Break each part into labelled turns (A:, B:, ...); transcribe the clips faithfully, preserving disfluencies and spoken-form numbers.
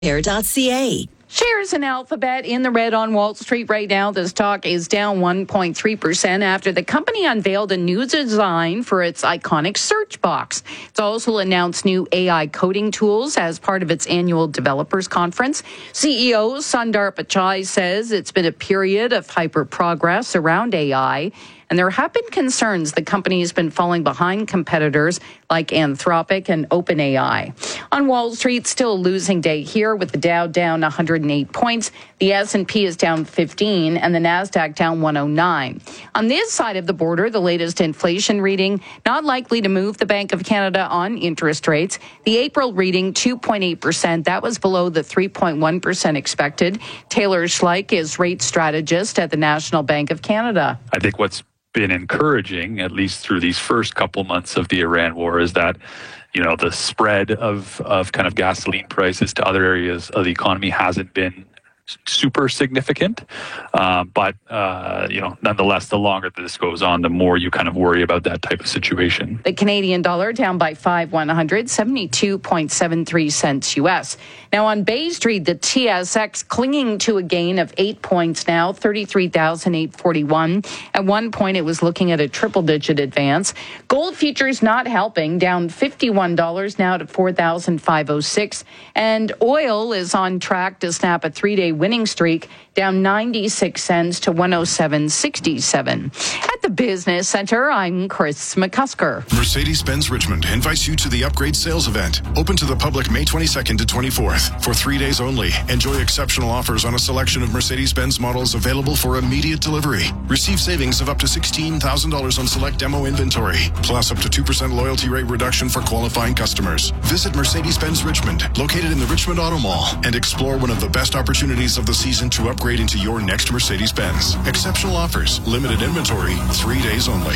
A: Air dot c a.
B: Shares in Alphabet in the red on Wall Street right now. The stock is down one point three percent after the company unveiled a new design for its iconic search box. It's also announced new A I coding tools as part of its annual developers conference. C E O Sundar Pichai says it's been a period of hyper progress around A I. And there have been concerns the company has been falling behind competitors like Anthropic and OpenAI. On Wall Street, still a losing day here with the Dow down one hundred eight points. The S and P is down fifteen and the Nasdaq down one oh nine. On this side of the border, the latest inflation reading not likely to move the Bank of Canada on interest rates. The April reading two point eight percent. That was below the three point one percent expected. Taylor Schleich is rate strategist at the National Bank of Canada.
C: I think what's been encouraging, at least through these first couple months of the Iran war, is that, you know, the spread of, of kind of gasoline prices to other areas of the economy hasn't been super significant. Uh, but, uh, you know, nonetheless, the longer this goes on, the more you kind of worry about that type of situation.
B: The Canadian dollar down by five one hundred, seventy-two point seven three cents U S. Now on Bay Street, the T S X clinging to a gain of eight points now, thirty-three thousand eight hundred forty-one. At one point, it was looking at a triple-digit advance. Gold futures not helping, down fifty-one dollars now to four thousand five hundred six. And oil is on track to snap a three-day winning streak, down ninety-six cents to one oh seven sixty-seven. At the Business Center, I'm Chris McCusker.
D: Mercedes-Benz Richmond invites you to the Upgrade Sales Event, open to the public May twenty-second to twenty-fourth. For three days only, enjoy exceptional offers on a selection of Mercedes-Benz models available for immediate delivery. Receive savings of up to sixteen thousand dollars on select demo inventory, plus up to two percent loyalty rate reduction for qualifying customers. Visit Mercedes-Benz Richmond, located in the Richmond Auto Mall, and explore one of the best opportunities of the season to upgrade into your next Mercedes-Benz. Exceptional offers, limited inventory, three days only.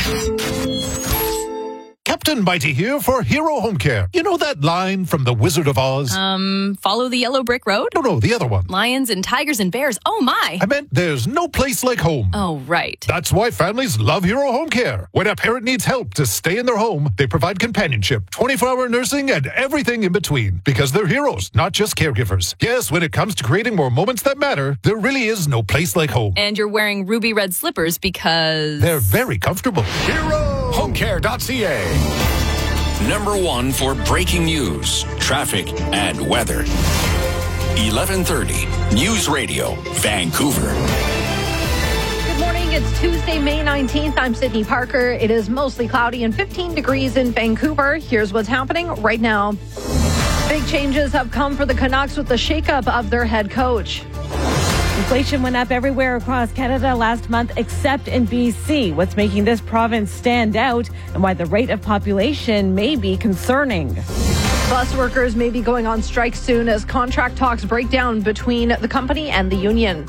E: Captain Mighty here for Hero Home Care. You know that line from The Wizard of Oz?
F: Um, follow the yellow brick road?
E: No, no, the other one.
F: Lions and tigers and bears. Oh, my.
E: I meant there's no place like home.
F: Oh, right.
E: That's why families love Hero Home Care. When a parent needs help to stay in their home, they provide companionship, twenty-four hour nursing, and everything in between. Because they're heroes, not just caregivers. Yes, when it comes to creating more moments that matter, there really is no place like home.
F: And you're wearing ruby red slippers because...
E: they're very comfortable.
G: Hero Home Care dot c a. Number one for breaking news, traffic, and weather. eleven thirty News Radio, Vancouver.
H: Good morning. It's Tuesday, May nineteenth. I'm Sydney Parker. It is mostly cloudy and fifteen degrees in Vancouver. Here's what's happening right now. Big changes have come for the Canucks with the shakeup of their head coach.
I: Inflation went up everywhere across Canada last month except in B C. What's making this province stand out and why the rate of population may be concerning.
H: Bus workers may be going on strike soon as contract talks break down between the company and the union.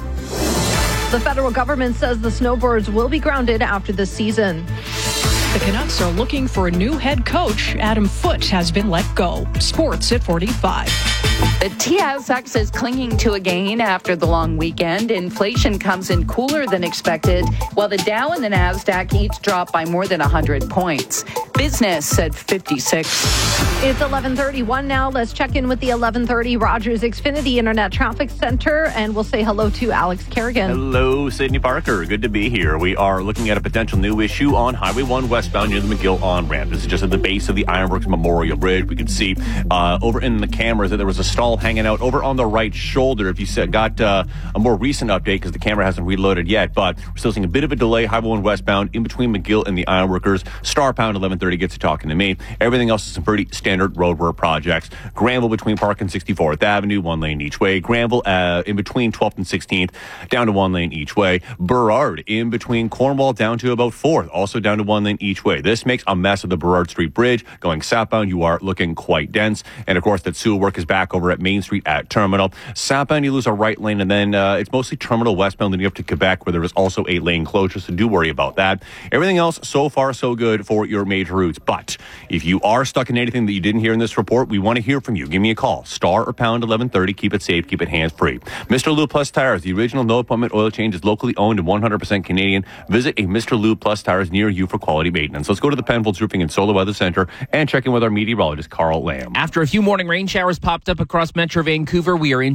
H: The federal government says the snowbirds will be grounded after the season.
J: The Canucks are looking for a new head coach. Adam Foote has been let go. Sports at forty-five.
B: The T S X is clinging to a gain after the long weekend. Inflation comes in cooler than expected, while the Dow and the Nasdaq each drop by more than one hundred points. Business at fifty-six.
H: It's eleven thirty-one now. Let's check in with the eleven thirty Rogers Xfinity Internet Traffic Center, and we'll say hello to Alex Kerrigan.
K: Hello, Sydney Parker. Good to be here. We are looking at a potential new issue on Highway one westbound near the McGill on-ramp. This is just at the base of the Ironworks Memorial Bridge. We can see uh, over in the cameras that there was a stall hanging out over on the right shoulder. If you said, got uh, a more recent update, because the camera hasn't reloaded yet, but we're still seeing a bit of a delay. Highway one westbound in between McGill and the Ironworkers. Star Pound eleven thirty gets you talking to me. Everything else is some pretty standard road work projects. Granville between Park and sixty-fourth Avenue, one lane each way. Granville uh, in between twelfth and sixteenth, down to one lane each way. Burrard in between Cornwall down to about fourth, also down to one lane each way. This makes a mess of the Burrard Street Bridge. Going southbound, you are looking quite dense. And of course, that sewer work is back over at Main Street at Terminal. Southbound, you lose a right lane, and then uh, it's mostly Terminal westbound leading up to Quebec, where there is also a lane closure, so do worry about that. Everything else, so far, so good for your major routes. But if you are stuck in anything that you didn't hear in this report, we want to hear from you. Give me a call. Star or pound eleven thirty. Keep it safe. Keep it hands-free. Mister Lube Plus Tires, the original no-appointment oil change, is locally owned and one hundred percent Canadian. Visit a Mister Lube Plus Tires near you for quality maintenance. Let's go to the Penfolds Roofing and Solar Weather Center and check in with our meteorologist, Carl Lamb.
L: After a few morning rain showers popped up across
A: across Metro Vancouver. We are in